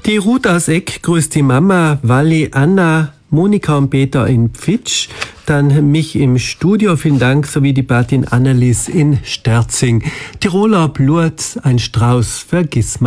Die Ruth aus Eck grüßt die Mama, Walli, Anna, Monika und Peter in Pfitsch, dann mich im Studio, vielen Dank, sowie die Patin Annelies in Sterzing. Tiroler Blut, ein Strauß, vergiss